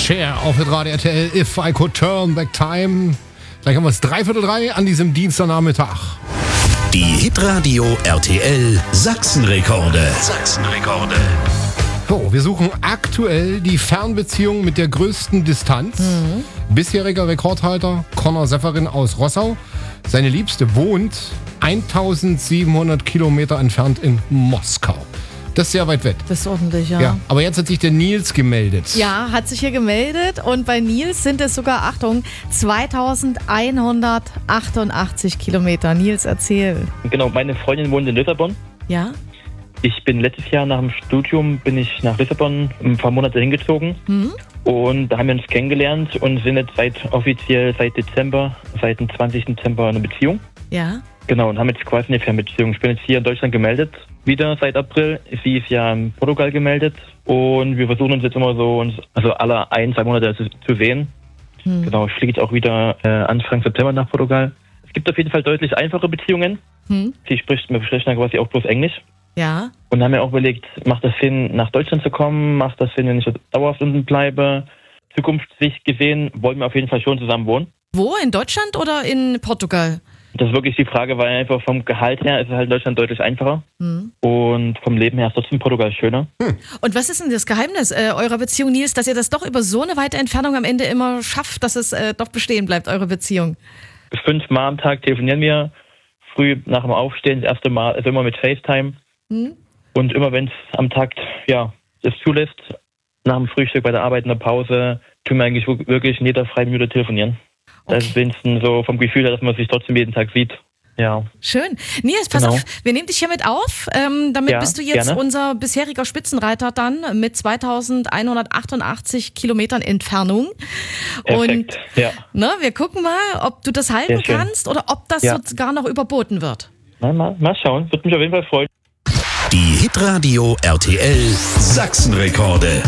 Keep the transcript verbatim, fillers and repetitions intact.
Cher auf Radio R T L, If I Could Turn Back Time. Gleich haben wir es dreiviertel drei an diesem Dienstagnachmittag. Die Hitradio R T L Sachsenrekorde. Sachsenrekorde. So, wir suchen aktuell die Fernbeziehung mit der größten Distanz. Mhm. Bisheriger Rekordhalter Conor Sefferin aus Rossau. Seine Liebste wohnt eintausendsiebenhundert Kilometer entfernt in Moskau. Das ist sehr weit weg. Das ist ordentlich, ja. ja. Aber jetzt hat sich der Nils gemeldet. Ja, hat sich hier gemeldet. Und bei Nils sind es sogar, Achtung, zweitausendeinhundertachtundachtzig Kilometer. Nils, erzähl. Genau, meine Freundin wohnt in Lissabon. Ja. Ich bin letztes Jahr nach dem Studium, bin ich nach Lissabon ein paar Monate hingezogen. Mhm. Und da haben wir uns kennengelernt und sind jetzt seit offiziell seit Dezember, seit dem zwanzigsten Dezember in einer Beziehung. Ja. Genau, und haben jetzt quasi eine Fernbeziehung. Ich bin jetzt hier in Deutschland gemeldet, wieder seit April. Sie ist ja in Portugal gemeldet und wir versuchen uns jetzt immer so, uns, also alle ein, zwei Monate zu, zu sehen. Hm. Genau, ich fliege jetzt auch wieder äh, Anfang September nach Portugal. Es gibt auf jeden Fall deutlich einfache Beziehungen. Hm. Sie spricht, wir sprechen quasi auch bloß Englisch. Ja. Und haben ja auch überlegt, macht das Sinn, nach Deutschland zu kommen? Macht das Sinn, wenn ich so dauerhaft unten bleibe? Zukunftssicht gesehen, wollen wir auf jeden Fall schon zusammen wohnen. Wo? In Deutschland oder in Portugal? Das ist wirklich die Frage, weil einfach vom Gehalt her ist es halt in Deutschland deutlich einfacher. Hm. Und vom Leben her ist trotzdem Portugal schöner. Hm. Und was ist denn das Geheimnis äh, eurer Beziehung, Nils, dass ihr das doch über so eine weite Entfernung am Ende immer schafft, dass es äh, doch bestehen bleibt, eure Beziehung? Fünfmal am Tag telefonieren wir. Früh nach dem Aufstehen, das erste Mal, also immer mit FaceTime. Hm. Und immer wenn es am Tag ja, es zulässt, nach dem Frühstück, bei der Arbeit, in der Pause, tun wir eigentlich wirklich in jeder freien Minute telefonieren. Okay. Das ist wenigstens so vom Gefühl her, dass man sich trotzdem jeden Tag sieht. Ja. Schön. Nils, pass genau. auf, wir nehmen dich hier mit auf. Ähm, damit ja, bist du jetzt gerne. Unser bisheriger Spitzenreiter dann mit zweitausendeinhundertachtundachtzig Kilometern Entfernung. Perfekt. Und ja. ne, wir gucken mal, ob du das halten kannst oder ob das ja. sogar noch überboten wird. Na, mal, mal schauen, würde mich auf jeden Fall freuen. Die Hitradio R T L Sachsenrekorde.